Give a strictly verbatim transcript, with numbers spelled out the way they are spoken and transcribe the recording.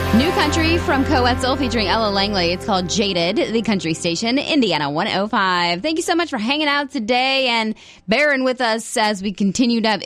New country from Coetzel featuring Ella Langley. It's called Jaded, the country station, Indiana one oh five. Thank you so much for hanging out today and bearing with us as we continue to have